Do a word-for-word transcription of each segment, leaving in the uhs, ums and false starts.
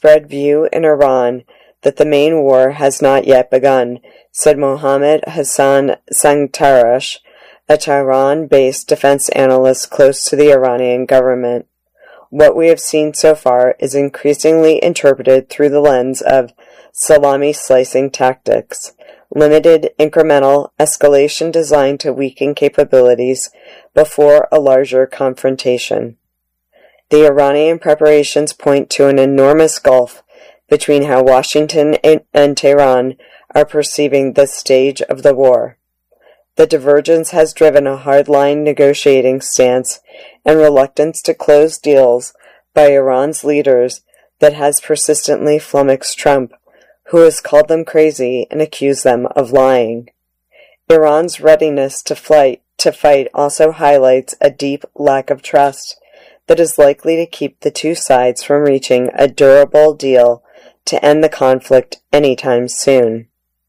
widespread view in Iran that the main war has not yet begun, said Mohammad Hassan Sangtarash, a Tehran-based defense analyst close to the Iranian government. What we have seen so far is increasingly interpreted through the lens of salami-slicing tactics, limited incremental escalation designed to weaken capabilities before a larger confrontation. The Iranian preparations point to an enormous gulf between how Washington and Tehran are perceiving this stage of the war. The divergence has driven a hardline negotiating stance and reluctance to close deals by Iran's leaders that has persistently flummoxed Trump, who has called them crazy and accused them of lying. Iran's readiness to fight, to fight also highlights a deep lack of trust that is likely to keep the two sides from reaching a durable deal to end the conflict anytime soon.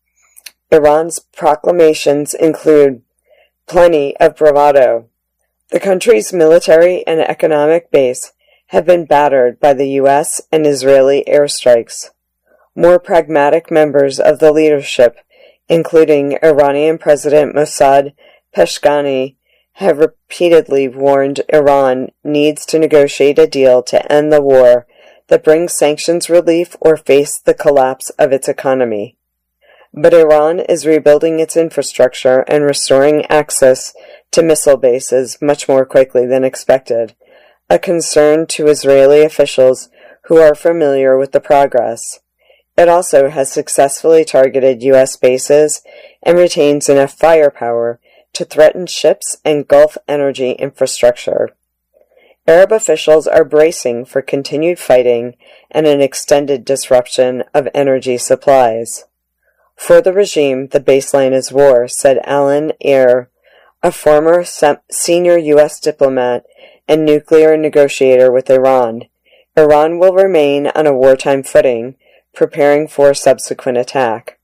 Iran's proclamations include plenty of bravado. The country's military and economic base have been battered by the U S and Israeli airstrikes. More pragmatic members of the leadership, including Iranian President Mossad Peshkani, have repeatedly warned Iran needs to negotiate a deal to end the war that brings sanctions relief or face the collapse of its economy. But Iran is rebuilding its infrastructure and restoring access to missile bases much more quickly than expected, a concern to Israeli officials who are familiar with the progress. It also has successfully targeted U S bases and retains enough firepower to threaten ships and Gulf energy infrastructure. Arab officials are bracing for continued fighting and an extended disruption of energy supplies. For the regime, the baseline is war, said Alan Eyre, a former sem- senior U S diplomat and nuclear negotiator with Iran. Iran will remain on a wartime footing, preparing for a subsequent attack.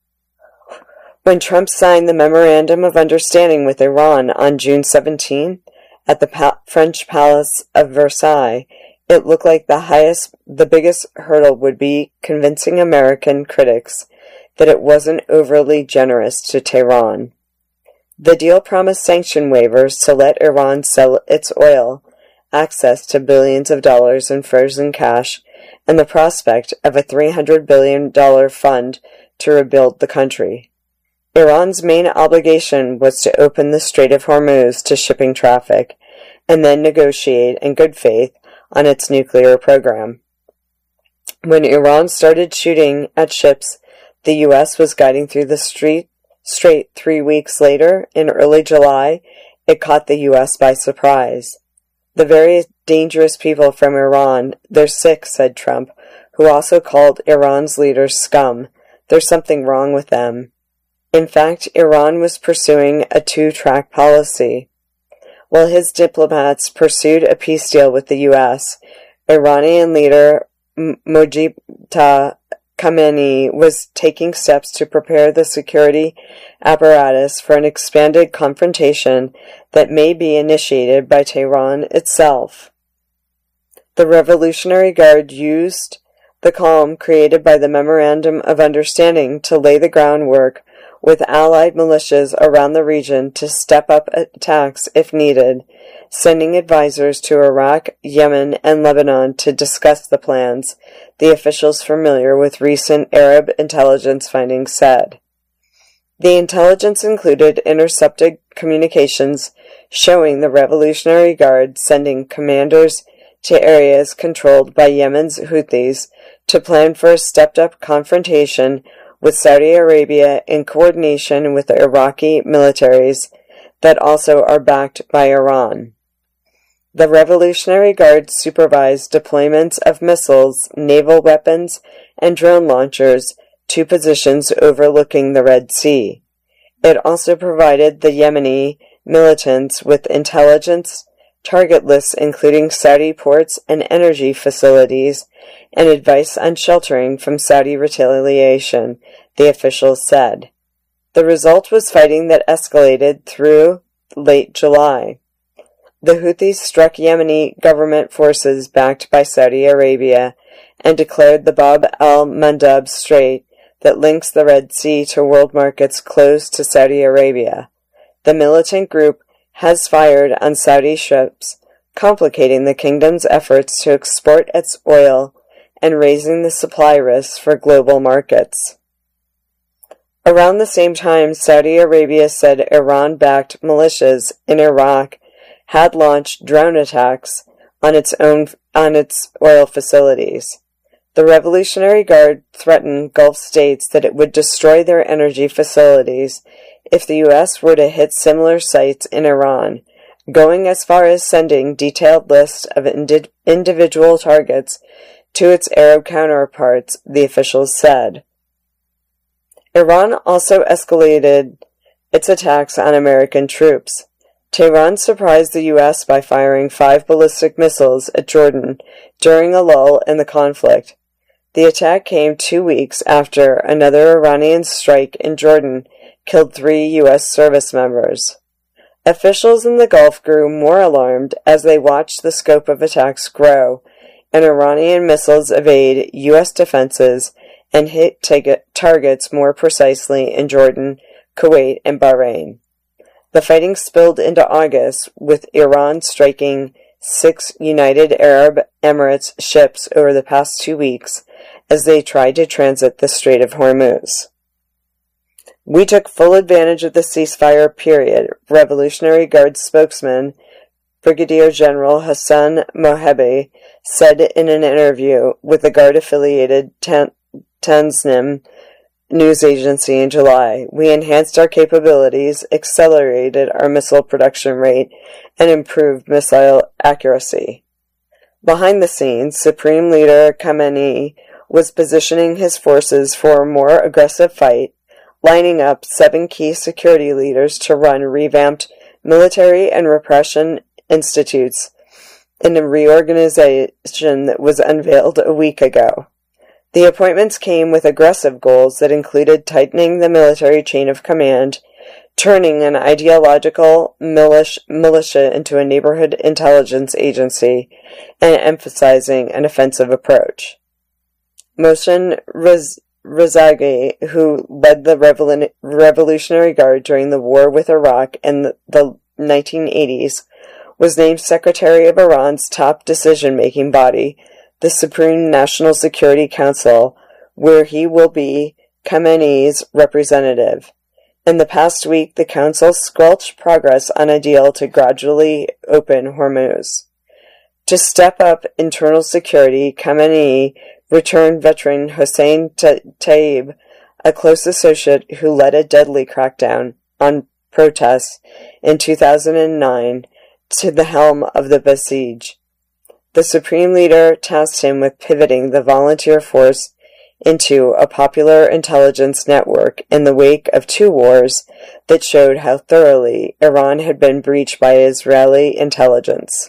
When Trump signed the Memorandum of Understanding with Iran on June seventeenth at the pa- French Palace of Versailles, it looked like the highest, the biggest hurdle would be convincing American critics that it wasn't overly generous to Tehran. The deal promised sanction waivers to let Iran sell its oil, access to billions of dollars in frozen cash, and the prospect of a three hundred billion dollars fund to rebuild the country. Iran's main obligation was to open the Strait of Hormuz to shipping traffic, and then negotiate in good faith on its nuclear program. When Iran started shooting at ships the U S was guiding through the street, strait three weeks later, in early July, it caught the U S by surprise. The very dangerous people from Iran, they're sick, said Trump, who also called Iran's leaders scum. There's something wrong with them. In fact, Iran was pursuing a two-track policy. While his diplomats pursued a peace deal with the U S, Iranian leader Mojtaba Khamenei was taking steps to prepare the security apparatus for an expanded confrontation that may be initiated by Tehran itself. The Revolutionary Guard used the calm created by the Memorandum of Understanding to lay the groundwork with allied militias around the region to step up attacks if needed, sending advisors to Iraq, Yemen, and Lebanon to discuss the plans, the officials familiar with recent Arab intelligence findings said. The intelligence included intercepted communications showing the Revolutionary Guard sending commanders to areas controlled by Yemen's Houthis to plan for a stepped-up confrontation with Saudi Arabia in coordination with the Iraqi militaries that also are backed by Iran. The Revolutionary Guard supervised deployments of missiles, naval weapons, and drone launchers to positions overlooking the Red Sea. It also provided the Yemeni militants with intelligence, target lists including Saudi ports and energy facilities, and advice on sheltering from Saudi retaliation, the officials said. The result was fighting that escalated through late July. The Houthis struck Yemeni government forces backed by Saudi Arabia and declared the Bab el-Mandeb Strait that links the Red Sea to world markets closed to Saudi Arabia. The militant group has fired on Saudi ships, complicating the kingdom's efforts to export its oil and raising the supply risks for global markets. Around the same time, Saudi Arabia said Iran-backed militias in Iraq had launched drone attacks on its own on its oil facilities. The Revolutionary Guard threatened Gulf states that it would destroy their energy facilities if the U S were to hit similar sites in Iran, going as far as sending detailed lists of indi- individual targets to its Arab counterparts, the officials said. Iran also escalated its attacks on American troops. Tehran surprised the U S by firing five ballistic missiles at Jordan during a lull in the conflict. The attack came two weeks after another Iranian strike in Jordan killed three U S service members. Officials in the Gulf grew more alarmed as they watched the scope of attacks grow, and Iranian missiles evade U S defenses and hit targets more precisely in Jordan, Kuwait, and Bahrain. The fighting spilled into August, with Iran striking six United Arab Emirates ships over the past two weeks as they tried to transit the Strait of Hormuz. We took full advantage of the ceasefire period, Revolutionary Guard spokesman Brigadier General Hassan Mohabi said in an interview with the Guard-affiliated Tan- Tasnim news agency in July. We enhanced our capabilities, accelerated our missile production rate, and improved missile accuracy. Behind the scenes, Supreme Leader Khamenei was positioning his forces for a more aggressive fight, lining up seven key security leaders to run revamped military and repression institutes in a reorganization that was unveiled a week ago. The appointments came with aggressive goals that included tightening the military chain of command, turning an ideological militia, militia into a neighborhood intelligence agency, and emphasizing an offensive approach. Mohsen Rez- Rezaghi, who led the Revol- Revolutionary Guard during the war with Iraq in the, the nineteen eighties, was named Secretary of Iran's top decision-making body, the Supreme National Security Council, where he will be Khamenei's representative. In the past week, the council squelched progress on a deal to gradually open Hormuz. To step up internal security, Khamenei returned veteran Hossein Taib, a close associate who led a deadly crackdown on protests in two thousand nine, to the helm of the Basij. The Supreme Leader tasked him with pivoting the volunteer force into a popular intelligence network in the wake of two wars that showed how thoroughly Iran had been breached by Israeli intelligence.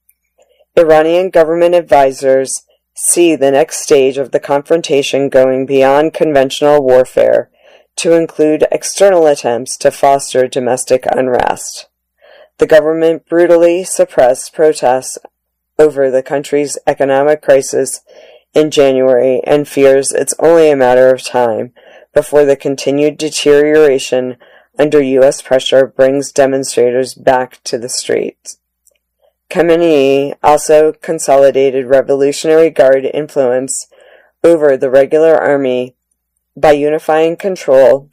Iranian government advisors see the next stage of the confrontation going beyond conventional warfare to include external attempts to foster domestic unrest. The government brutally suppressed protests over the country's economic crisis in January and fears it's only a matter of time before the continued deterioration under U S pressure brings demonstrators back to the streets. Khamenei also consolidated Revolutionary Guard influence over the regular army by unifying control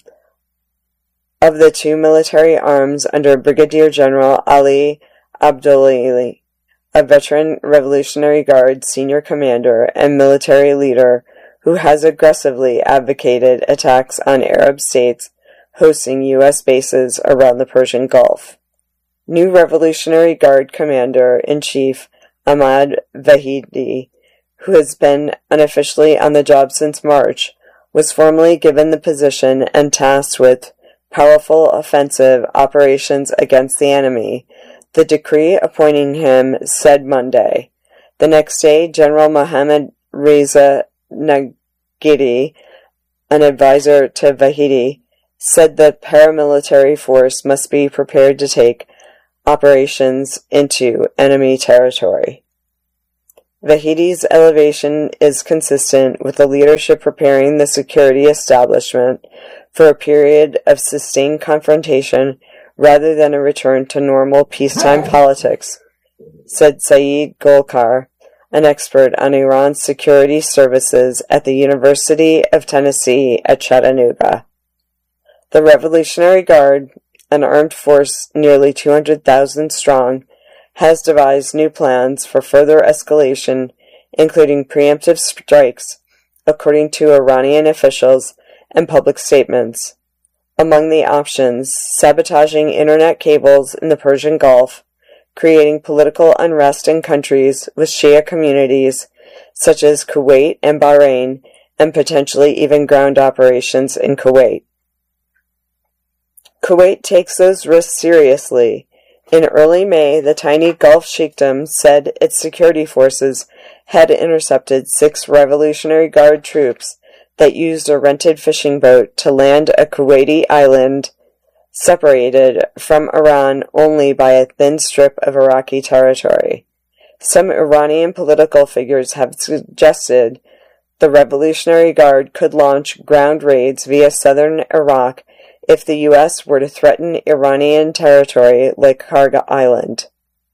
of the two military arms under Brigadier General Ali Abdullahi, a veteran Revolutionary Guard senior commander and military leader who has aggressively advocated attacks on Arab states hosting U S bases around the Persian Gulf. New Revolutionary Guard Commander-in-Chief Ahmad Vahidi, who has been unofficially on the job since March, was formally given the position and tasked with powerful offensive operations against the enemy, the decree appointing him said Monday. The next day, General Mohammad Reza Nagidi, an advisor to Vahidi, said the paramilitary force must be prepared to take operations into enemy territory. Vahidi's elevation is consistent with the leadership preparing the security establishment for a period of sustained confrontation rather than a return to normal peacetime politics, said Saeed Golkar, an expert on Iran's security services at the University of Tennessee at Chattanooga. The Revolutionary Guard, an armed force nearly two hundred thousand strong, has devised new plans for further escalation, including preemptive strikes, according to Iranian officials and public statements. Among the options, sabotaging internet cables in the Persian Gulf, creating political unrest in countries with Shia communities, such as Kuwait and Bahrain, and potentially even ground operations in Kuwait. Kuwait takes those risks seriously. In early May, the tiny Gulf Sheikhdom said its security forces had intercepted six Revolutionary Guard troops that used a rented fishing boat to land a Kuwaiti island separated from Iran only by a thin strip of Iraqi territory. Some Iranian political figures have suggested the Revolutionary Guard could launch ground raids via southern Iraq if the U S were to threaten Iranian territory like Karga Island.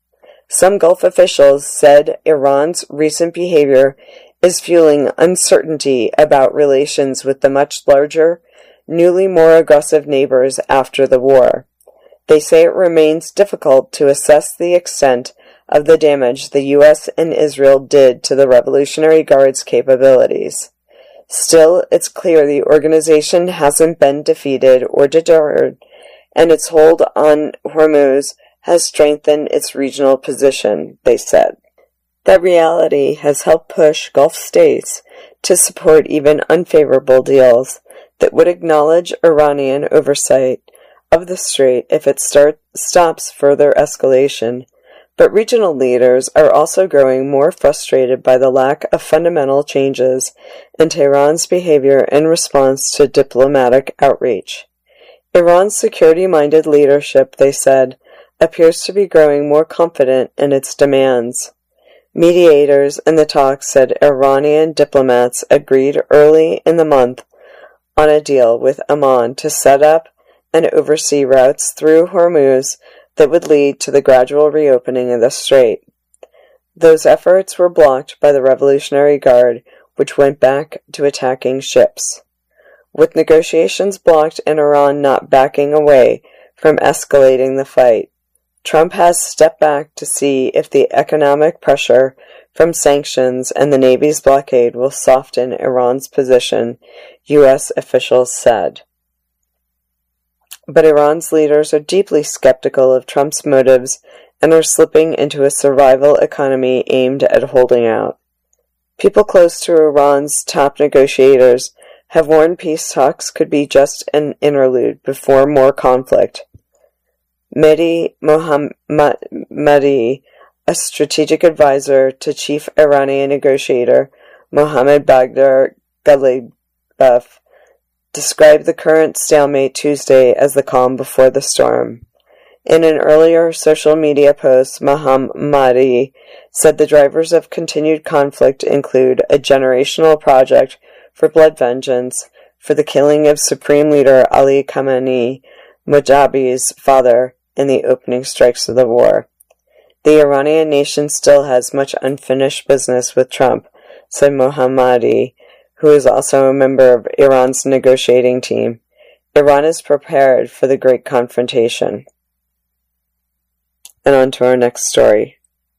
Some Gulf officials said Iran's recent behavior is fueling uncertainty about relations with the much larger, newly more aggressive neighbors after the war. They say it remains difficult to assess the extent of the damage the U S and Israel did to the Revolutionary Guard's capabilities. Still, it's clear the organization hasn't been defeated or deterred, and its hold on Hormuz has strengthened its regional position, they said. That reality has helped push Gulf states to support even unfavorable deals that would acknowledge Iranian oversight of the strait if it start, stops further escalation. But regional leaders are also growing more frustrated by the lack of fundamental changes in Tehran's behavior in response to diplomatic outreach. Iran's security-minded leadership, they said, appears to be growing more confident in its demands. Mediators in the talks said Iranian diplomats agreed early in the month on a deal with Amman to set up and oversee routes through Hormuz that would lead to the gradual reopening of the strait. Those efforts were blocked by the Revolutionary Guard, which went back to attacking ships. With negotiations blocked and Iran not backing away from escalating the fight, Trump has stepped back to see if the economic pressure from sanctions and the Navy's blockade will soften Iran's position, U S officials said. But Iran's leaders are deeply skeptical of Trump's motives and are slipping into a survival economy aimed at holding out. People close to Iran's top negotiators have warned peace talks could be just an interlude before more conflict. Mehdi Mohammadi, a strategic advisor to chief Iranian negotiator Mohammad Baghdad Ghalibaf, described the current stalemate Tuesday as the calm before the storm. In an earlier social media post, Mohammadi said the drivers of continued conflict include a generational project for blood vengeance for the killing of Supreme Leader Ali Khamenei, Mojtaba's father, in the opening strikes of the war. The Iranian nation still has much unfinished business with Trump, said Mohammadi, who is also a member of Iran's negotiating team. Iran is prepared for the great confrontation. And on to our next story.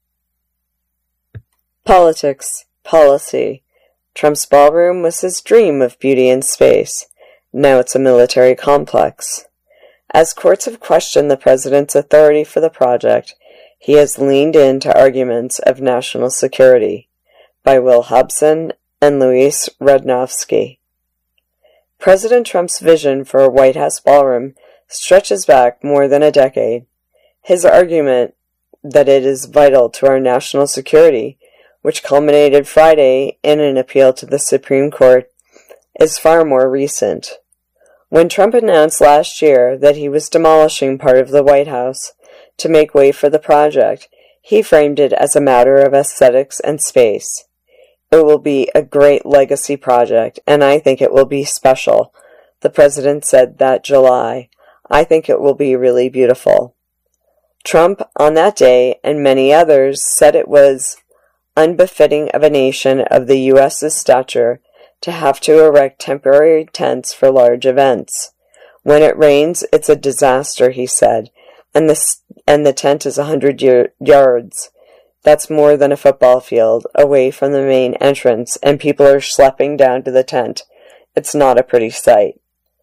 Politics, policy. Trump's ballroom was his dream of beauty and space. Now it's a military complex. As courts have questioned the president's authority for the project, he has leaned into arguments of national security. By Will Hobson and Luis Rudnovsky. President Trump's vision for a White House ballroom stretches back more than a decade. His argument that it is vital to our national security, which culminated Friday in an appeal to the Supreme Court, is far more recent. When Trump announced last year that he was demolishing part of the White House to make way for the project, He framed it as a matter of aesthetics and space. It will be a great legacy project, and I think it will be special, the president said that July. I think it will be really beautiful. Trump, on that day, and many others, said it was unbefitting of a nation of the U S's stature to have to erect temporary tents for large events. When it rains, it's a disaster, he said, and the, and the tent is a hundred yards. That's more than a football field, away from the main entrance, and people are schlepping down to the tent. It's not a pretty sight.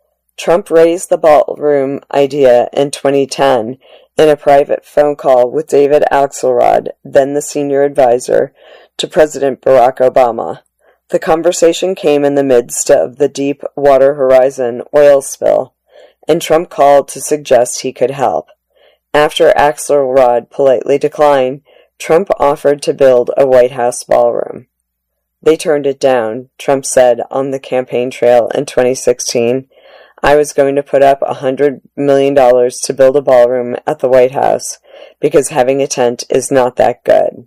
Trump raised the ballroom idea in twenty ten in a private phone call with David Axelrod, then the senior advisor to President Barack Obama. The conversation came in the midst of the Deepwater Horizon oil spill, and Trump called to suggest he could help. After Axelrod politely declined, Trump offered to build a White House ballroom. They turned it down, Trump said on the campaign trail in twenty sixteen. I was going to put up a hundred million dollars to build a ballroom at the White House because having a tent is not that good.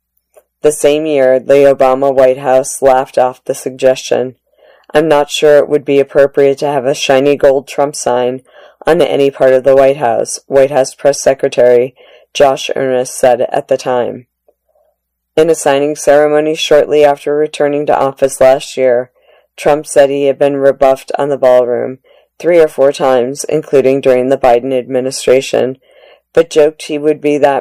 The same year, the Obama White House laughed off the suggestion. I'm not sure it would be appropriate to have a shiny gold Trump sign on any part of the White House, White House Press Secretary Josh Earnest said at the time. In a signing ceremony shortly after returning to office last year, Trump said he had been rebuffed on the ballroom three or four times, including during the Biden administration, but joked he would be that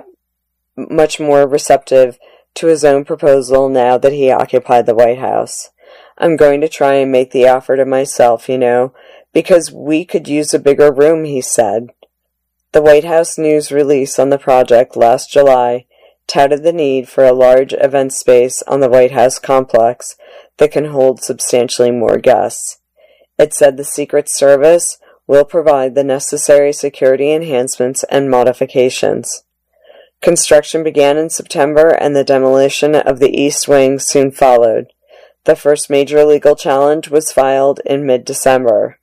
much more receptive to his own proposal now that he occupied the White House. I'm going to try and make the offer to myself, you know, because we could use a bigger room, he said. The White House news release on the project last July touted the need for a large event space on the White House complex that can hold substantially more guests. It said the Secret Service will provide the necessary security enhancements and modifications. Construction began in September and the demolition of the East Wing soon followed. The first major legal challenge was filed in mid-December.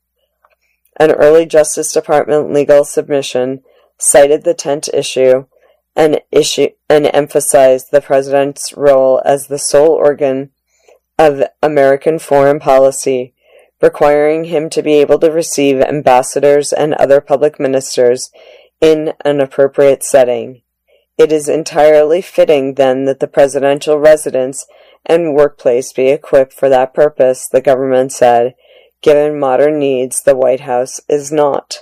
An early Justice Department legal submission cited the tent issue and, issue and emphasized the president's role as the sole organ of American foreign policy, requiring him to be able to receive ambassadors and other public ministers in an appropriate setting. It is entirely fitting, then, that the presidential residence and workplace be equipped for that purpose, the government said. Given modern needs, the White House is not.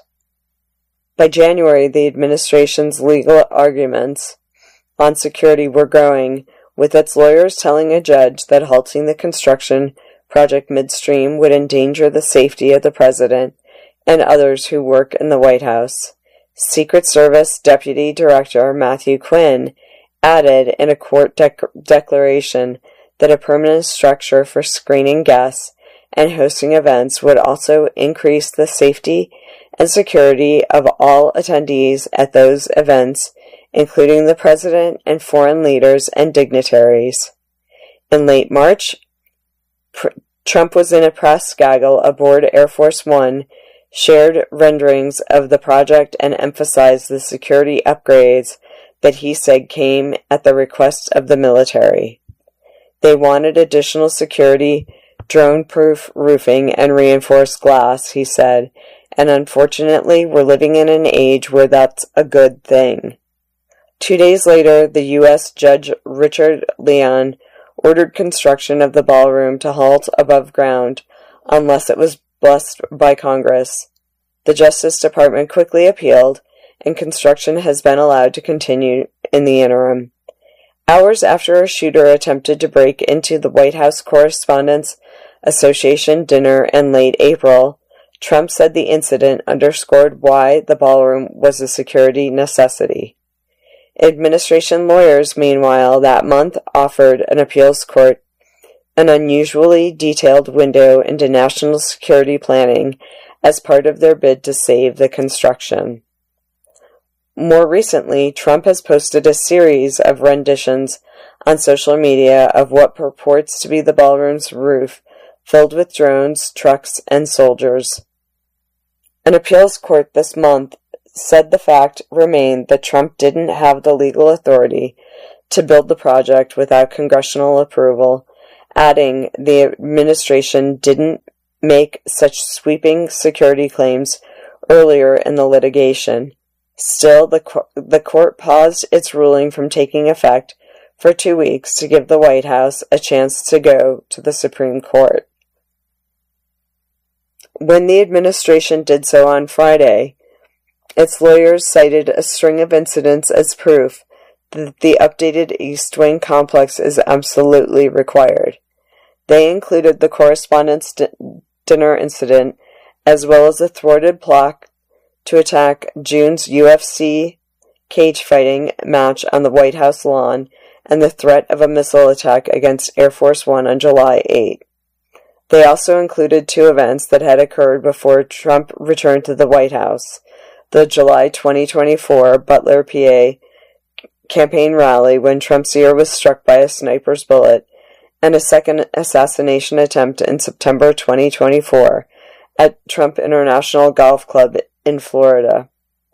By January, the administration's legal arguments on security were growing, with its lawyers telling a judge that halting the construction project midstream would endanger the safety of the president and others who work in the White House. Secret Service Deputy Director Matthew Quinn added in a court dec- declaration that a permanent structure for screening guests and hosting events would also increase the safety and security of all attendees at those events, including the president and foreign leaders and dignitaries. In late March, pr- Trump was in a press gaggle aboard Air Force One, shared renderings of the project, and emphasized the security upgrades that he said came at the request of the military. They wanted additional security, drone-proof roofing, and reinforced glass, he said, and unfortunately we're living in an age where that's a good thing. Two days later, the U S Judge Richard Leon ordered construction of the ballroom to halt above ground unless it was blessed by Congress. The Justice Department quickly appealed, and construction has been allowed to continue in the interim. Hours after a shooter attempted to break into the White House Correspondents' Association dinner in late April, Trump said the incident underscored why the ballroom was a security necessity. Administration lawyers, meanwhile, that month offered an appeals court an unusually detailed window into national security planning as part of their bid to save the construction. More recently, Trump has posted a series of renditions on social media of what purports to be the ballroom's roof, filled with drones, trucks, and soldiers. An appeals court this month said the fact remained that Trump didn't have the legal authority to build the project without congressional approval, adding the administration didn't make such sweeping security claims earlier in the litigation. Still, the, co- the court paused its ruling from taking effect for two weeks to give the White House a chance to go to the Supreme Court. When the administration did so on Friday, its lawyers cited a string of incidents as proof that the updated East Wing complex is absolutely required. They included the Correspondents' di- Dinner incident, as well as a thwarted plot to attack June's U F C cage fighting match on the White House lawn, and the threat of a missile attack against Air Force One on July eighth. They also included two events that had occurred before Trump returned to the White House: the July twenty twenty-four Butler, P A campaign rally when Trump's ear was struck by a sniper's bullet, and a second assassination attempt in September twenty twenty-four at Trump International Golf Club in Florida.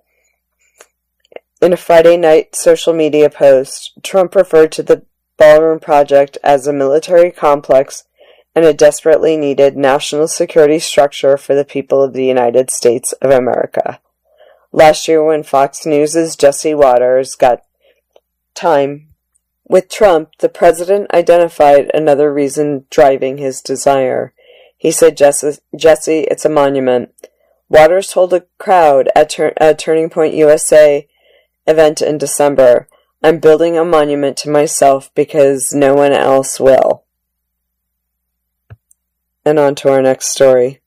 In a Friday night social media post, Trump referred to the Ballroom Project as a military complex and a desperately needed national security structure for the people of the United States of America. Last year, when Fox News' Jesse Waters got time with Trump, the president identified another reason driving his desire. He said, Jesse, Jesse, it's a monument. Waters told a crowd at, Tur- at Turning Point U S A event in December, I'm building a monument to myself because no one else will. And on to our next story.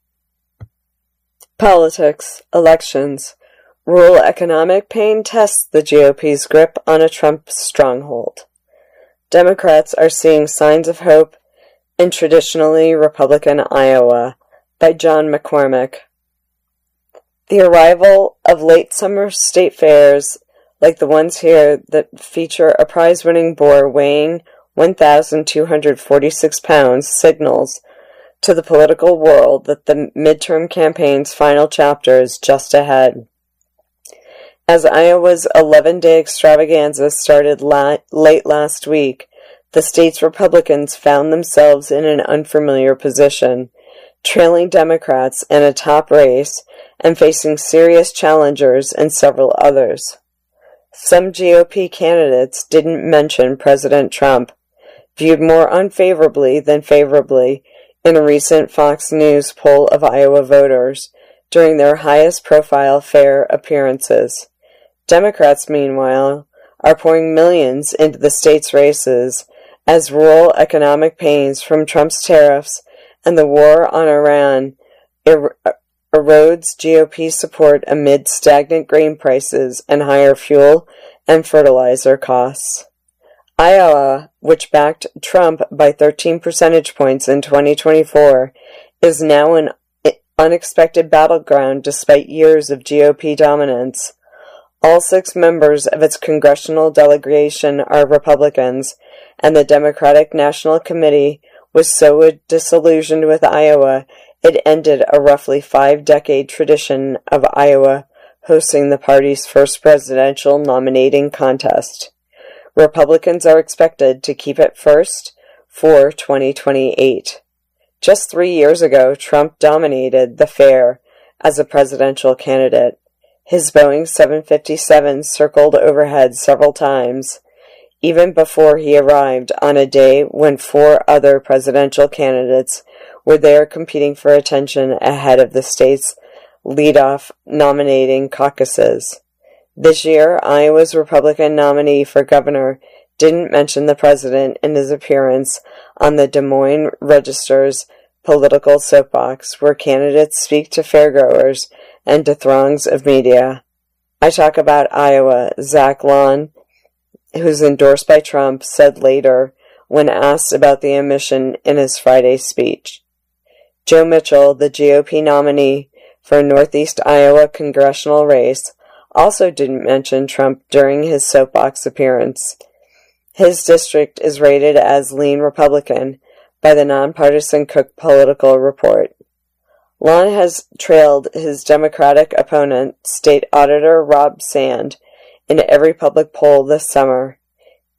Politics, elections. Rural economic pain tests the G O P's grip on a Trump stronghold. Democrats are seeing signs of hope in traditionally Republican Iowa, by John McCormick. The arrival of late summer state fairs, like the ones here that feature a prize-winning boar weighing one thousand two hundred forty-six pounds, signals to the political world that the midterm campaign's final chapter is just ahead. As Iowa's eleven-day extravaganza started la- late last week, the state's Republicans found themselves in an unfamiliar position, trailing Democrats in a top race and facing serious challengers in several others. Some G O P candidates didn't mention President Trump, viewed more unfavorably than favorably in a recent Fox News poll of Iowa voters during their highest-profile fair appearances. Democrats, meanwhile, are pouring millions into the state's races as rural economic pains from Trump's tariffs and the war on Iran er- erodes G O P support amid stagnant grain prices and higher fuel and fertilizer costs. Iowa, which backed Trump by thirteen percentage points in twenty twenty-four, is now an unexpected battleground despite years of G O P dominance. All six members of its congressional delegation are Republicans, and the Democratic National Committee was so disillusioned with Iowa it ended a roughly five-decade tradition of Iowa hosting the party's first presidential nominating contest. Republicans are expected to keep it first for twenty twenty-eight. Just three years ago, Trump dominated the fair as a presidential candidate. His Boeing seven fifty-seven circled overhead several times, even before he arrived on a day when four other presidential candidates were there competing for attention ahead of the state's lead-off nominating caucuses. This year, Iowa's Republican nominee for governor didn't mention the president in his appearance on the Des Moines Register's political soapbox, where candidates speak to fairgoers and to throngs of media. I talk about Iowa, Zach Long, who's endorsed by Trump, said later when asked about the omission in his Friday speech. Joe Mitchell, the G O P nominee for a Northeast Iowa congressional race, also didn't mention Trump during his soapbox appearance. His district is rated as lean Republican by the nonpartisan Cook Political Report. Long has trailed his Democratic opponent, State Auditor Rob Sand, in every public poll this summer.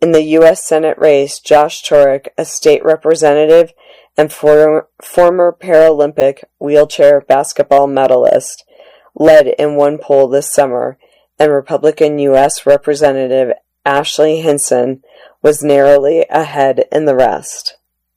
In the U S Senate race, Josh Turek, a state representative and for, former Paralympic wheelchair basketball medalist, led in one poll this summer, and Republican U S Representative Ashley Hinson was narrowly ahead in the rest.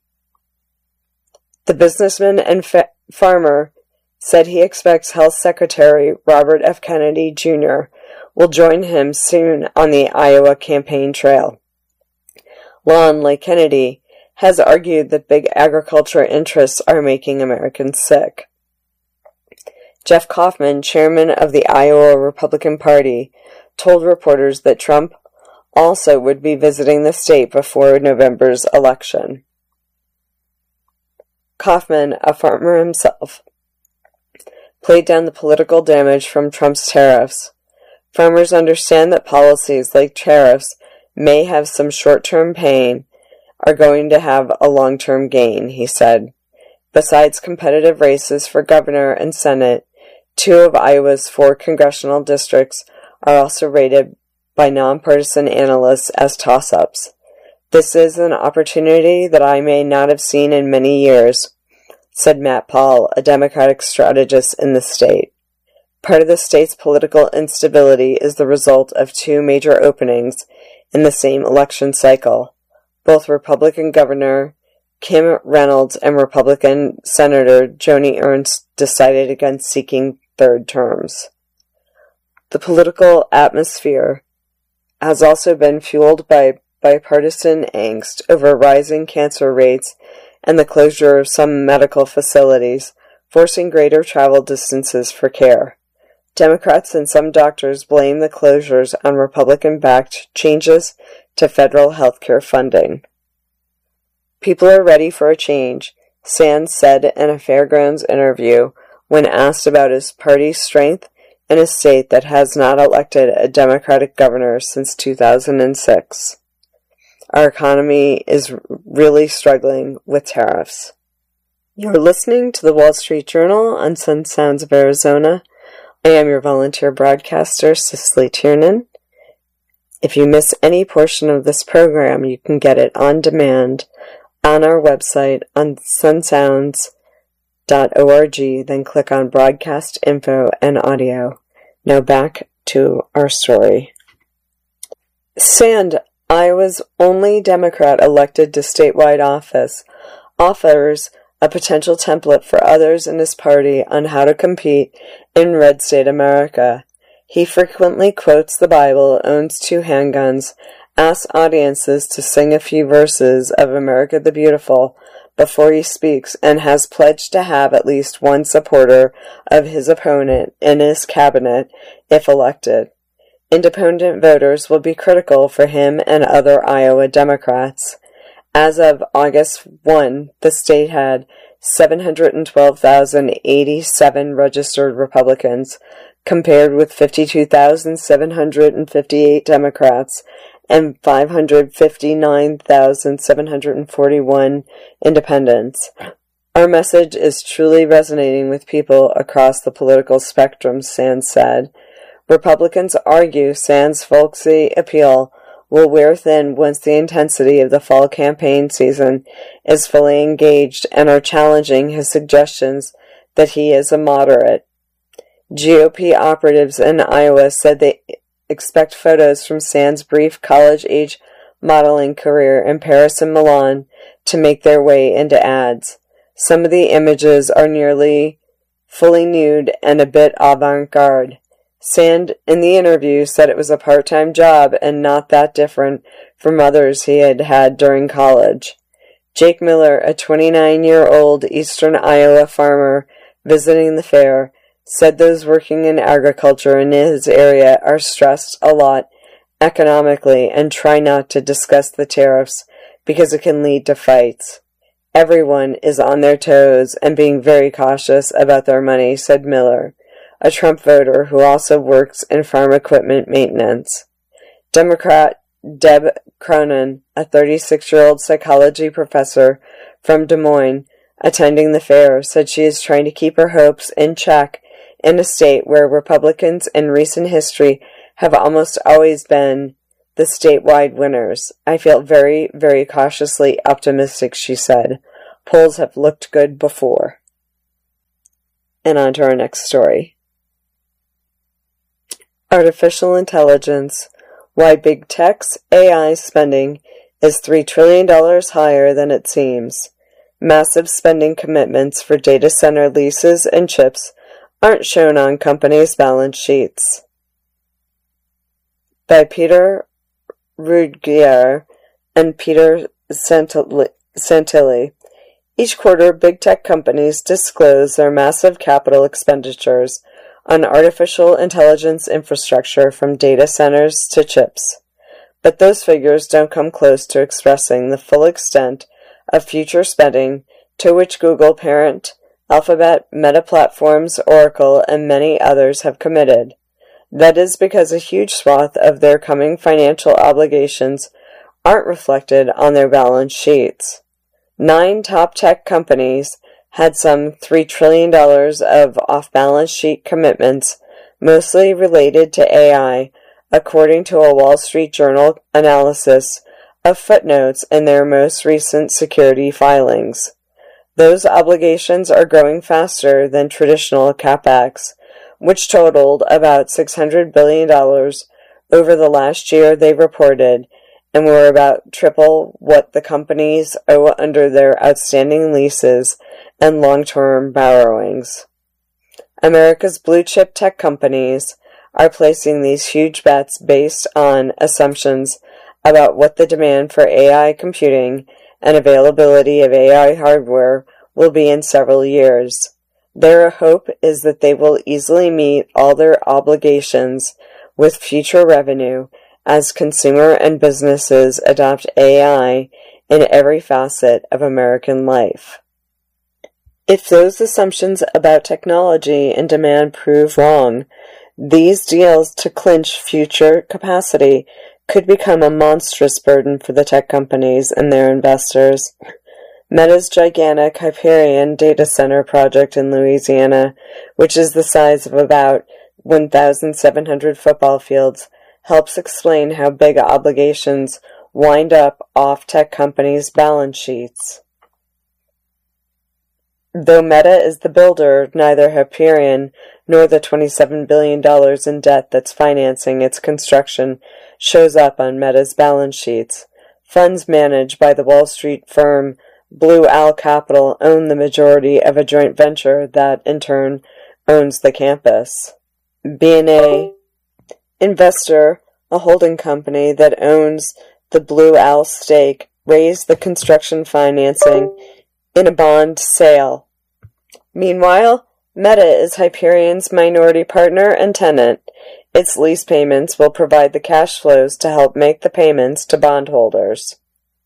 The businessman and fa- farmer said he expects Health Secretary Robert F. Kennedy Junior will join him soon on the Iowa campaign trail. Lon, like Kennedy, has argued that big agriculture interests are making Americans sick. Jeff Kaufman, chairman of the Iowa Republican Party, told reporters that Trump also would be visiting the state before November's election. Kaufman, a farmer himself, played down the political damage from Trump's tariffs. Farmers understand that policies like tariffs may have some short-term pain, are going to have a long-term gain, he said. Besides competitive races for governor and Senate, two of Iowa's four congressional districts are also rated by nonpartisan analysts as toss-ups. This is an opportunity that I may not have seen in many years, said Matt Paul, a Democratic strategist in the state. Part of the state's political instability is the result of two major openings in the same election cycle. Both Republican Governor Kim Reynolds and Republican Senator Joni Ernst decided against seeking third terms. The political atmosphere has also been fueled by bipartisan angst over rising cancer rates and the closure of some medical facilities, forcing greater travel distances for care. Democrats and some doctors blame the closures on Republican-backed changes to federal health care funding. People are ready for a change, Sands said in a Fairgrounds interview when asked about his party's strength in a state that has not elected a Democratic governor since two thousand six. Our economy is really struggling with tariffs. You're listening to the Wall Street Journal on Sun Sounds of Arizona. I am your volunteer broadcaster, Cicely Tiernan. If you miss any portion of this program, you can get it on demand on our website on sun sounds dot org, then click on Broadcast Info and Audio. Now back to our story. Sand, Iowa's only Democrat elected to statewide office, offers a potential template for others in his party on how to compete in red state America. He frequently quotes the Bible, owns two handguns, asks audiences to sing a few verses of America the Beautiful before he speaks, and has pledged to have at least one supporter of his opponent in his cabinet if elected. Independent voters will be critical for him and other Iowa Democrats. As of August first, the state had seven hundred twelve thousand eighty-seven registered Republicans, compared with fifty-two thousand seven hundred fifty-eight Democrats and five hundred fifty-nine thousand seven hundred forty-one independents. Our message is truly resonating with people across the political spectrum, Sands said. Republicans argue Sands' folksy appeal will wear thin once the intensity of the fall campaign season is fully engaged, and are challenging his suggestions that he is a moderate. G O P operatives in Iowa said they expect photos from Sands' brief college-age modeling career in Paris and Milan to make their way into ads. Some of the images are nearly fully nude and a bit avant-garde. Sand, in the interview, said it was a part-time job and not that different from others he had had during college. Jake Miller, a twenty-nine-year-old eastern Iowa farmer visiting the fair, said those working in agriculture in his area are stressed a lot economically and try not to discuss the tariffs because it can lead to fights. Everyone is on their toes and being very cautious about their money, said Miller, a Trump voter who also works in farm equipment maintenance. Democrat Deb Cronin, a thirty-six-year-old psychology professor from Des Moines, attending the fair, said she is trying to keep her hopes in check in a state where Republicans in recent history have almost always been the statewide winners. I feel very, very cautiously optimistic, she said. Polls have looked good before. And on to our next story. Artificial intelligence. Why big tech's A I spending is three trillion dollars higher than it seems. Massive spending commitments for data center leases and chips aren't shown on companies' balance sheets. By Peter Ruegger and Peter Santilli. Each quarter, big tech companies disclose their massive capital expenditures on artificial intelligence infrastructure from data centers to chips. But those figures don't come close to expressing the full extent of future spending to which Google parent, Alphabet, Meta Platforms, Oracle, and many others have committed. That is because a huge swath of their coming financial obligations aren't reflected on their balance sheets. Nine top tech companies had some three trillion dollars of off-balance sheet commitments, mostly related to A I, according to a Wall Street Journal analysis of footnotes in their most recent security filings. Those obligations are growing faster than traditional CapEx, which totaled about six hundred billion dollars over the last year they reported, and were about triple what the companies owe under their outstanding leases and long-term borrowings. America's blue-chip tech companies are placing these huge bets based on assumptions about what the demand for A I computing and availability of A I hardware will be in several years. Their hope is that they will easily meet all their obligations with future revenue as consumer and businesses adopt A I in every facet of American life. If those assumptions about technology and demand prove wrong, these deals to clinch future capacity could become a monstrous burden for the tech companies and their investors. Meta's gigantic Hyperion data center project in Louisiana, which is the size of about one thousand seven hundred football fields, helps explain how big obligations wind up off tech companies' balance sheets. Though Meta is the builder, neither Hyperion nor the twenty-seven billion dollars in debt that's financing its construction shows up on Meta's balance sheets. Funds managed by the Wall Street firm Blue Owl Capital own the majority of a joint venture that, in turn, owns the campus. B and A Investor, a holding company that owns the Blue Owl stake, raised the construction financing in a bond sale. Meanwhile, Meta is Hyperion's minority partner and tenant. Its lease payments will provide the cash flows to help make the payments to bondholders.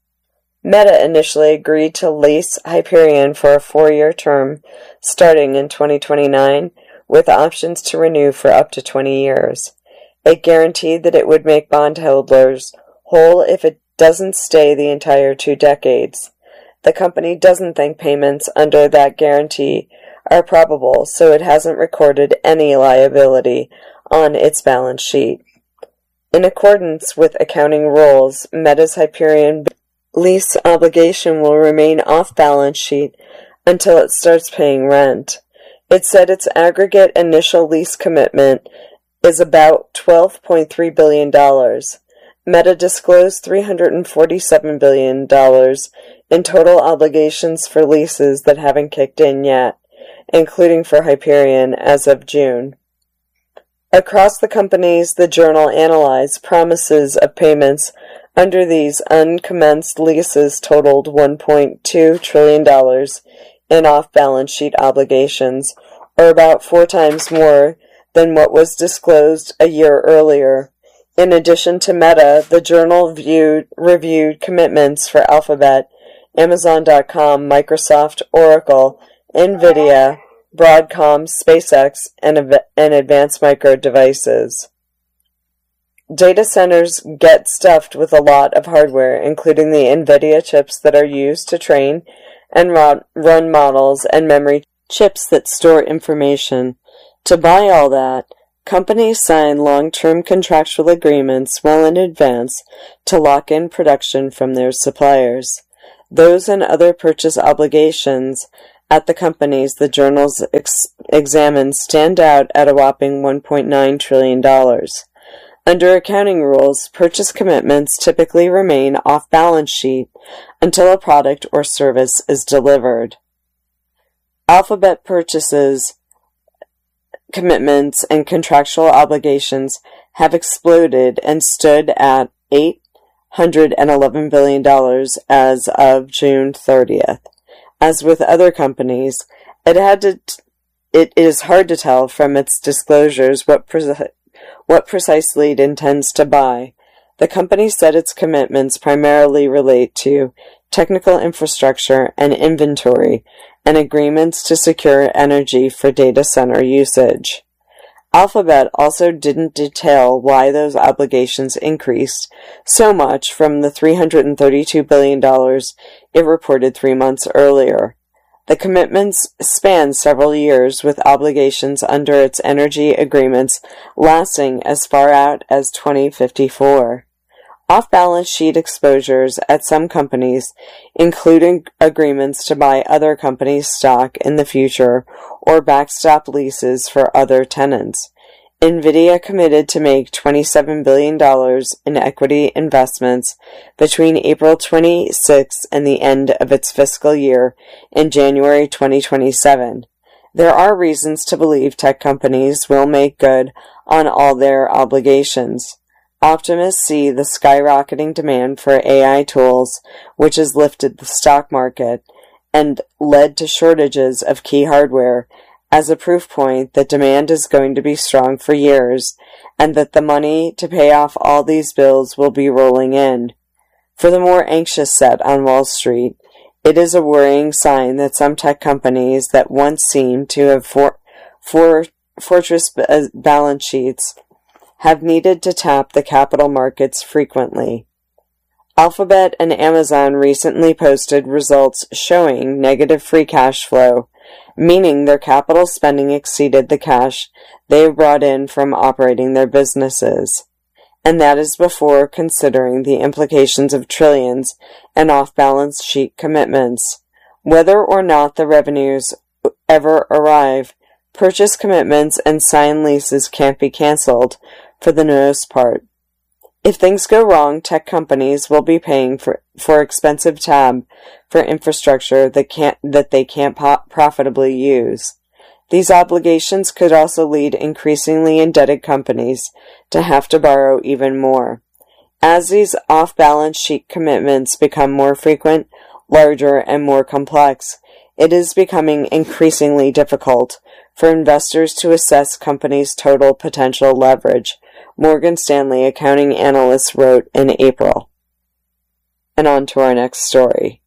Meta initially agreed to lease Hyperion for a four-year term, starting in twenty twenty-nine, with options to renew for up to twenty years. It guaranteed that it would make bondholders whole if it doesn't stay the entire two decades. The company doesn't think payments under that guarantee are probable, so it hasn't recorded any liability on its balance sheet. In accordance with accounting rules, Meta's Hyperion lease obligation will remain off balance sheet until it starts paying rent. It said its aggregate initial lease commitment is about twelve point three billion dollars. Meta disclosed three hundred forty-seven billion dollars in total obligations for leases that haven't kicked in yet, including for Hyperion as of June. Across the companies, the journal analyzed promises of payments under these uncommenced leases totaled one point two trillion dollars in off-balance sheet obligations, or about four times more than what was disclosed a year earlier. In addition to Meta, the journal viewed, reviewed commitments for Alphabet, Amazon dot com, Microsoft, Oracle, NVIDIA, Broadcom, SpaceX, and, and Advanced Micro Devices. Data centers get stuffed with a lot of hardware, including the NVIDIA chips that are used to train and run models and memory chips that store information. To buy all that, Companies sign long-term contractual agreements well in advance to lock in production from their suppliers. Those and other purchase obligations at the companies the journals ex- examine stand out at a whopping one point nine trillion dollars. Under accounting rules, purchase commitments typically remain off balance sheet until a product or service is delivered. Alphabet purchases, commitments, and contractual obligations have exploded and stood at eight hundred eleven billion dollars as of June thirtieth. As with other companies, it had to t- it is hard to tell from its disclosures what pre- what precisely it intends to buy. The company said its commitments primarily relate to technical infrastructure and inventory, and agreements to secure energy for data center usage. Alphabet also didn't detail why those obligations increased so much from the three hundred thirty-two billion dollars it reported three months earlier. The commitments span several years, with obligations under its energy agreements lasting as far out as twenty fifty-four. Off-balance sheet exposures at some companies, including agreements to buy other companies' stock in the future or backstop leases for other tenants. NVIDIA committed to make twenty-seven billion dollars in equity investments between April twenty-sixth and the end of its fiscal year in January twenty twenty-seven. There are reasons to believe tech companies will make good on all their obligations. Optimists see the skyrocketing demand for A I tools, which has lifted the stock market and led to shortages of key hardware, as a proof point that demand is going to be strong for years, and that the money to pay off all these bills will be rolling in. For the more anxious set on Wall Street, it is a worrying sign that some tech companies that once seemed to have for, for, fortress balance sheets have needed to tap the capital markets frequently. Alphabet and Amazon recently posted results showing negative free cash flow, meaning their capital spending exceeded the cash they brought in from operating their businesses. And that is before considering the implications of trillions and off-balance sheet commitments. Whether or not the revenues ever arrive, purchase commitments and signed leases can't be canceled for the most part. If things go wrong, tech companies will be paying for, for expensive tab for infrastructure that can't that they can't po- profitably use. These obligations could also lead increasingly indebted companies to have to borrow even more. As these off-balance sheet commitments become more frequent, larger, and more complex, it is becoming increasingly difficult for investors to assess companies' total potential leverage, Morgan Stanley accounting analyst wrote in April. And on to our next story.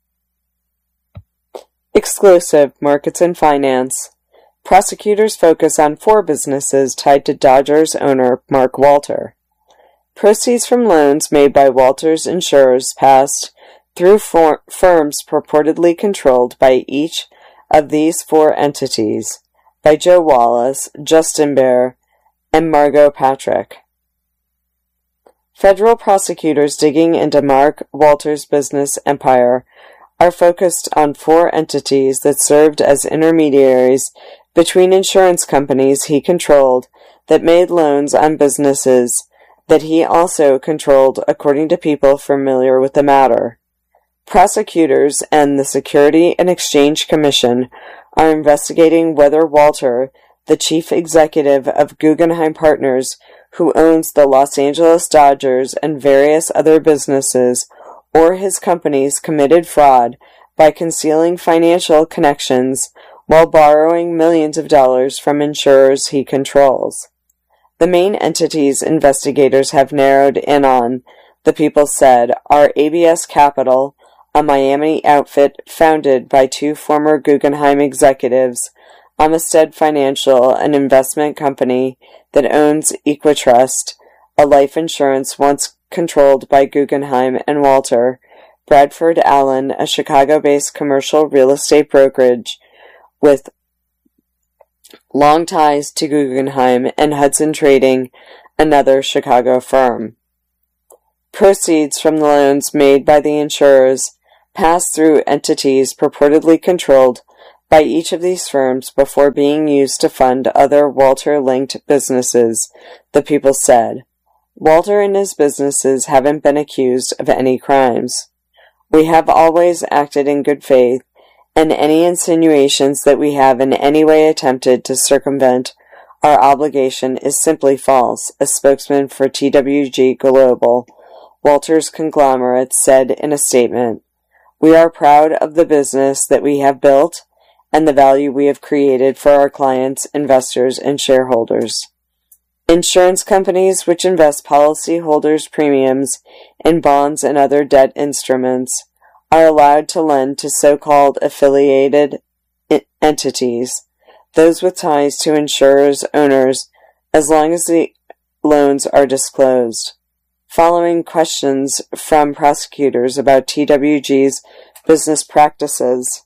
Exclusive Markets and Finance. Prosecutors focus on four businesses tied to Dodgers owner Mark Walter. Proceeds from loans made by Walter's insurers passed through for- firms purportedly controlled by each of these four entities, by Joe Wallace, Justin Bear, and Margot Patrick. Federal prosecutors digging into Mark Walter's business empire are focused on four entities that served as intermediaries between insurance companies he controlled that made loans on businesses that he also controlled, according to people familiar with the matter. Prosecutors and the Security and Exchange Commission are investigating whether Walter, the chief executive of Guggenheim Partners, who owns the Los Angeles Dodgers and various other businesses, or his companies, committed fraud by concealing financial connections while borrowing millions of dollars from insurers he controls. The main entities investigators have narrowed in on, the people said, are A B S Capital, a Miami outfit founded by two former Guggenheim executives, Amistad Financial, an investment company that owns Equitrust, a life insurance once controlled by Guggenheim and Walter, Bradford Allen, a Chicago-based commercial real estate brokerage with long ties to Guggenheim and Hudson Trading, another Chicago firm. Proceeds from the loans made by the insurers passed through entities purportedly controlled by each of these firms before being used to fund other Walter-linked businesses, the people said. Walter and his businesses haven't been accused of any crimes. We have always acted in good faith, and any insinuations that we have in any way attempted to circumvent our obligation is simply false, a spokesman for T W G Global, Walter's conglomerate, said in a statement. We are proud of the business that we have built and the value we have created for our clients, investors, and shareholders. Insurance companies which invest policyholders' premiums in bonds and other debt instruments are allowed to lend to so-called affiliated entities, those with ties to insurers' owners, as long as the loans are disclosed. Following questions from prosecutors about T W G's business practices,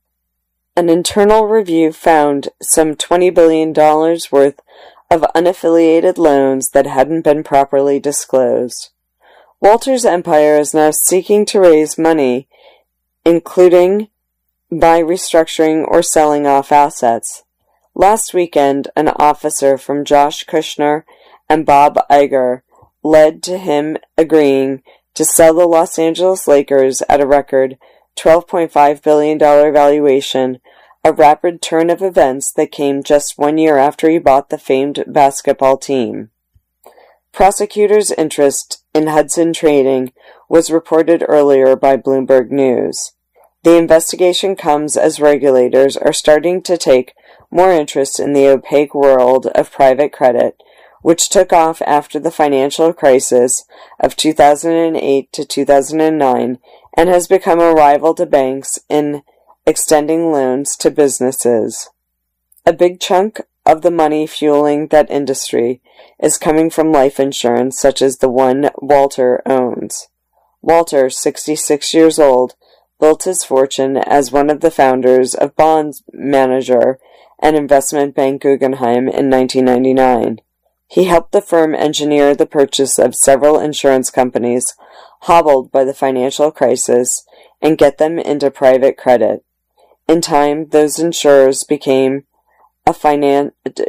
an internal review found some twenty billion dollars worth of unaffiliated loans that hadn't been properly disclosed. Walter's empire is now seeking to raise money, including by restructuring or selling off assets. Last weekend, an officer from Josh Kushner and Bob Iger led to him agreeing to sell the Los Angeles Lakers at a record twelve point five billion dollars valuation, a rapid turn of events that came just one year after he bought the famed basketball team. Prosecutors' interest in Hudson Trading was reported earlier by Bloomberg News. The investigation comes as regulators are starting to take more interest in the opaque world of private credit, which took off after the financial crisis of two thousand eight to two thousand nine and has become a rival to banks in extending loans to businesses. A big chunk of the money fueling that industry is coming from life insurance such as the one Walter owns. Walter, sixty-six years old, built his fortune as one of the founders of bond manager and investment bank Guggenheim in nineteen ninety-nine. He helped the firm engineer the purchase of several insurance companies hobbled by the financial crisis and get them into private credit. In time, those insurers became a finan-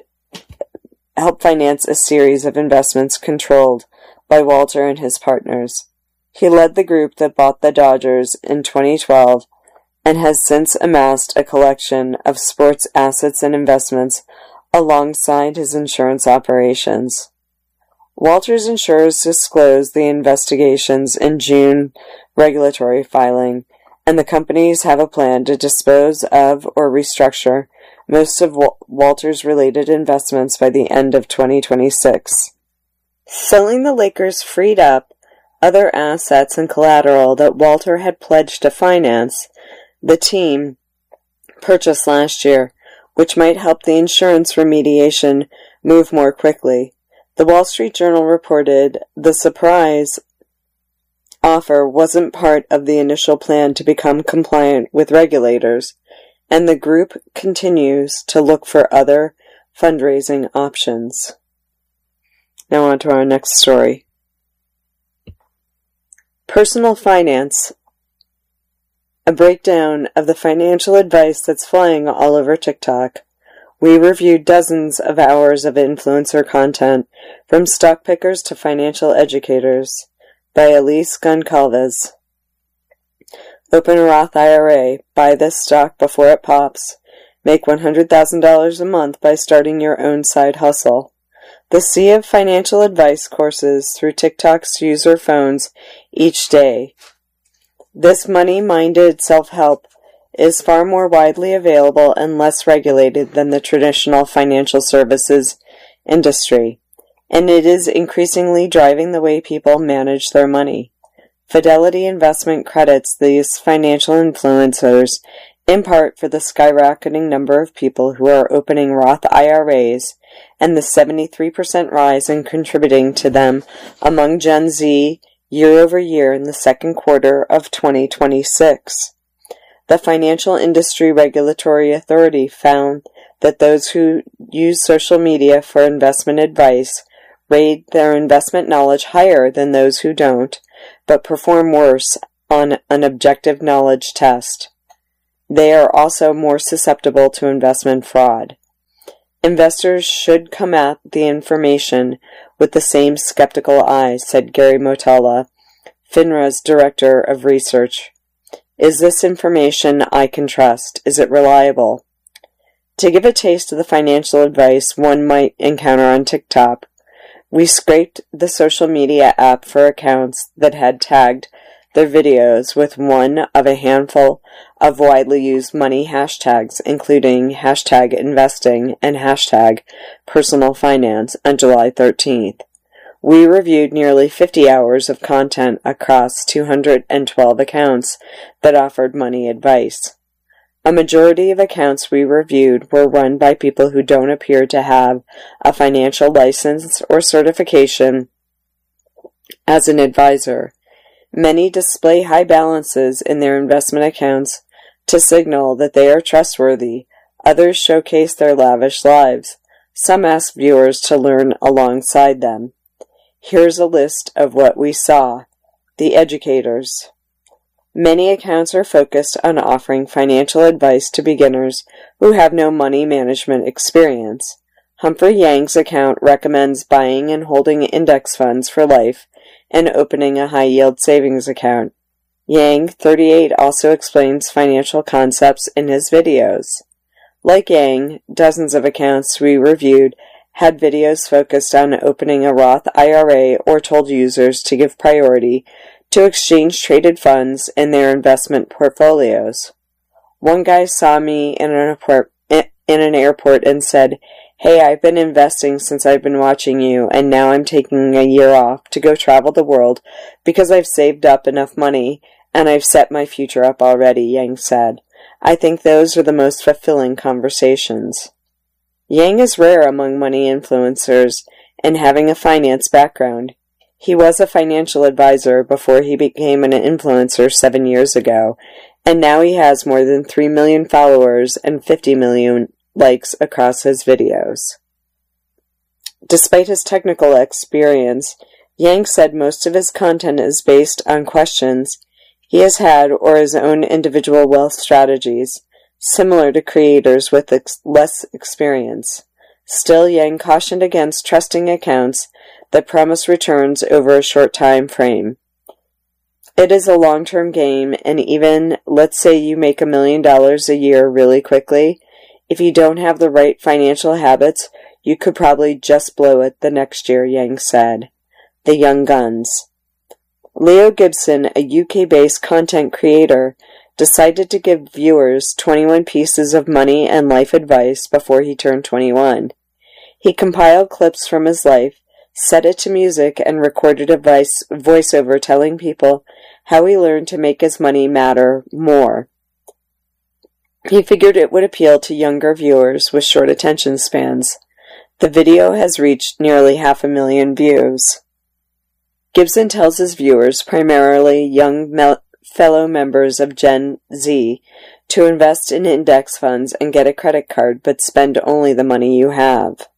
helped finance a series of investments controlled by Walter and his partners. He led the group that bought the Dodgers in twenty twelve and has since amassed a collection of sports assets and investments alongside his insurance operations. Walter's insurers disclosed the investigations in June regulatory filing, and the companies have a plan to dispose of or restructure most of Walter's related investments by the end of twenty twenty-six. Selling the Lakers freed up other assets and collateral that Walter had pledged to finance the team purchased last year, which might help the insurance remediation move more quickly. The Wall Street Journal reported the surprise offer wasn't part of the initial plan to become compliant with regulators, and the group continues to look for other fundraising options. Now on to our next story. Personal finance. A breakdown of the financial advice that's flying all over TikTok. We reviewed dozens of hours of influencer content, from stock pickers to financial educators, by Elise Goncalves. Open a Roth I R A, buy this stock before it pops, make one hundred thousand dollars a month by starting your own side hustle. The sea of financial advice courses through TikTok's user phones each day. This money-minded self-help is far more widely available and less regulated than the traditional financial services industry, and it is increasingly driving the way people manage their money. Fidelity Investment credits these financial influencers in part for the skyrocketing number of people who are opening Roth I R As and the seventy-three percent rise in contributing to them among Gen Z year over year in the second quarter of twenty twenty-six. The Financial Industry Regulatory Authority found that those who use social media for investment advice rate their investment knowledge higher than those who don't, but perform worse on an objective knowledge test. They are also more susceptible to investment fraud. Investors should come at the information with the same skeptical eye, said Gary Motala, FINRA's Director of Research. Is this information I can trust? Is it reliable? To give a taste of the financial advice one might encounter on TikTok, we scraped the social media app for accounts that had tagged their videos with one of a handful of widely used money hashtags, including hashtag investing and hashtag personal finance on July thirteenth. We reviewed nearly fifty hours of content across two hundred twelve accounts that offered money advice. A majority of accounts we reviewed were run by people who don't appear to have a financial license or certification as an advisor. Many display high balances in their investment accounts to signal that they are trustworthy. Others showcase their lavish lives. Some ask viewers to learn alongside them. Here's a list of what we saw. The educators. Many accounts are focused on offering financial advice to beginners who have no money management experience. Humphrey Yang's account recommends buying and holding index funds for life and opening a high-yield savings account. Yang, thirty-eight, also explains financial concepts in his videos. Like Yang, dozens of accounts we reviewed had videos focused on opening a Roth I R A or told users to give priority to exchange-traded funds in their investment portfolios. One guy saw me in an airport, in an airport and said, "Hey, I've been investing since I've been watching you, and now I'm taking a year off to go travel the world because I've saved up enough money and I've set my future up already," Yang said. I think those are the most fulfilling conversations. Yang is rare among money influencers and having a finance background. He was a financial advisor before he became an influencer seven years ago, and now he has more than three million followers and fifty million likes across his videos. Despite his technical experience, Yang said most of his content is based on questions he has had or his own individual wealth strategies, similar to creators with ex- less experience. Still, Yang cautioned against trusting accounts that promise returns over a short time frame. It is a long-term game, and even, let's say you make a million dollars a year really quickly, if you don't have the right financial habits, you could probably just blow it the next year, Yang said. The Young Guns. Leo Gibson, a U K-based content creator, decided to give viewers twenty-one pieces of money and life advice before he turned twenty-one. He compiled clips from his life, set it to music, and recorded a voice voiceover telling people how he learned to make his money matter more. He figured it would appeal to younger viewers with short attention spans. The video has reached nearly half a million views. Gibson tells his viewers, primarily young me- fellow members of Gen Z, to invest in index funds and get a credit card, but spend only the money you have.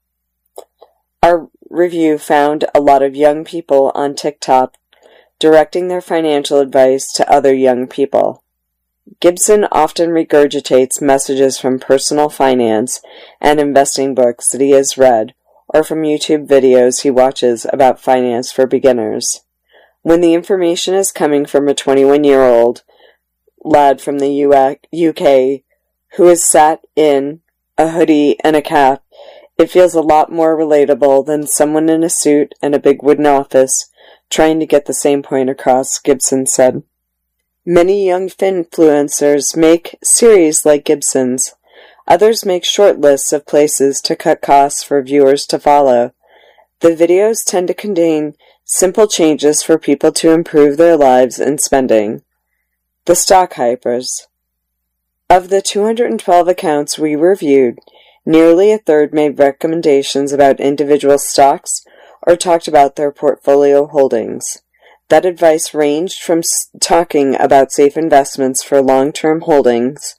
Our review found a lot of young people on TikTok directing their financial advice to other young people. Gibson often regurgitates messages from personal finance and investing books that he has read, or from YouTube videos he watches about finance for beginners. When the information is coming from a twenty-one-year-old lad from the U K who has sat in a hoodie and a cap, it feels a lot more relatable than someone in a suit and a big wooden office trying to get the same point across, Gibson said. Many young influencers make series like Gibson's. Others make short lists of places to cut costs for viewers to follow. The videos tend to contain simple changes for people to improve their lives and spending. The Stock Hypers. Of the two hundred twelve accounts we reviewed, nearly a third made recommendations about individual stocks or talked about their portfolio holdings. That advice ranged from talking about safe investments for long-term holdings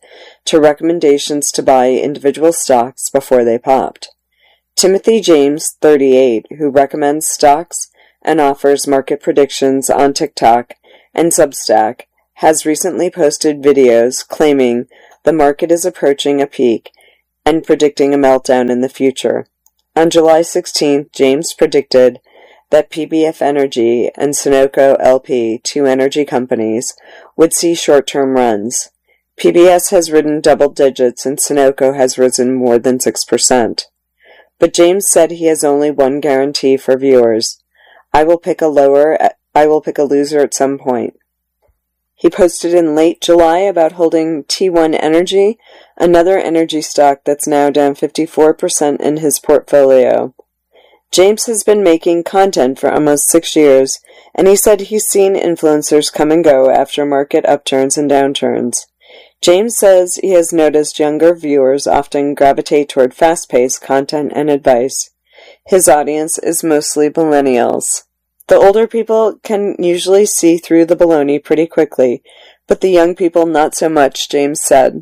to recommendations to buy individual stocks before they popped. Timothy James, thirty-eight, who recommends stocks and offers market predictions on TikTok and Substack, has recently posted videos claiming the market is approaching a peak and predicting a meltdown in the future. On July sixteenth, James predicted that P B F Energy and Sunoco L P, two energy companies, would see short-term runs. P B S has ridden double digits and Sunoco has risen more than six percent. But James said he has only one guarantee for viewers. I will pick a lower, I will pick a loser at some point. He posted in late July about holding T one Energy, another energy stock that's now down fifty-four percent in his portfolio. James has been making content for almost six years, and he said he's seen influencers come and go after market upturns and downturns. James says he has noticed younger viewers often gravitate toward fast-paced content and advice. His audience is mostly millennials. The older people can usually see through the baloney pretty quickly, but the young people not so much, James said.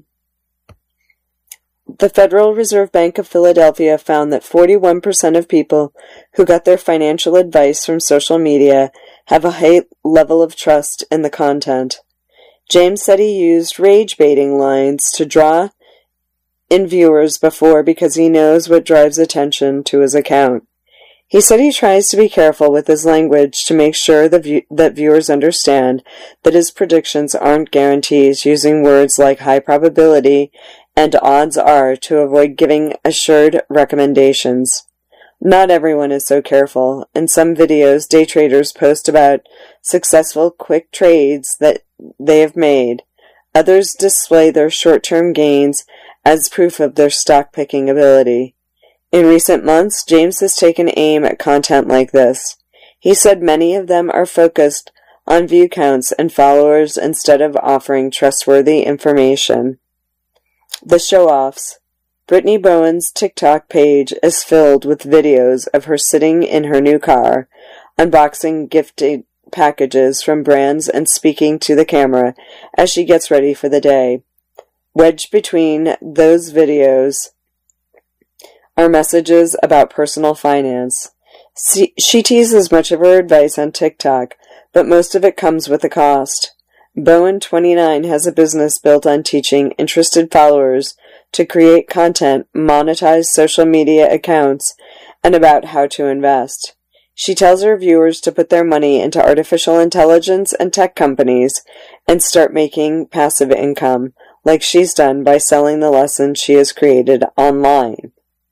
The Federal Reserve Bank of Philadelphia found that forty-one percent of people who got their financial advice from social media have a high level of trust in the content. James said he used rage-baiting lines to draw in viewers before because he knows what drives attention to his account. He said he tries to be careful with his language to make sure the view- that viewers understand that his predictions aren't guarantees, using words like high probability and odds are to avoid giving assured recommendations. Not everyone is so careful. In some videos, day traders post about successful quick trades that they have made. Others display their short-term gains as proof of their stock-picking ability. In recent months, James has taken aim at content like this. He said many of them are focused on view counts and followers instead of offering trustworthy information. The show-offs. Brittany Bowen's TikTok page is filled with videos of her sitting in her new car, unboxing gifted packages from brands and speaking to the camera as she gets ready for the day. Wedged between those videos are messages about personal finance. She, she teases much of her advice on TikTok, but most of it comes with a cost. Bowen, twenty-nine, has a business built on teaching interested followers to create content, monetize social media accounts, and about how to invest. She tells her viewers to put their money into artificial intelligence and tech companies and start making passive income, like she's done by selling the lessons she has created online.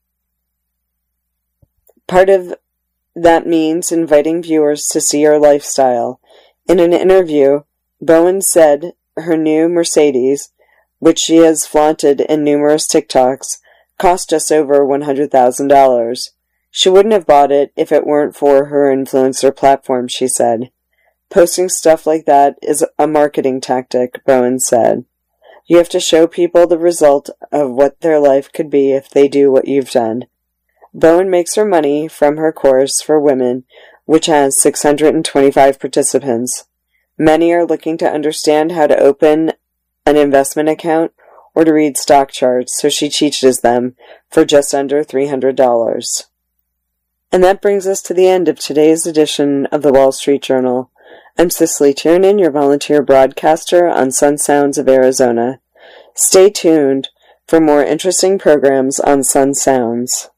Part of that means inviting viewers to see her lifestyle. In an interview, Bowen said her new Mercedes, which she has flaunted in numerous TikToks, cost just over one hundred thousand dollars. She wouldn't have bought it if it weren't for her influencer platform, she said. Posting stuff like that is a marketing tactic, Bowen said. You have to show people the result of what their life could be if they do what you've done. Bowen makes her money from her course for women, which has six hundred twenty-five participants. Many are looking to understand how to open an investment account or to read stock charts, so she teaches them for just under three hundred dollars. And that brings us to the end of today's edition of the Wall Street Journal. I'm Cicely Tiernan, your volunteer broadcaster on Sun Sounds of Arizona. Stay tuned for more interesting programs on Sun Sounds.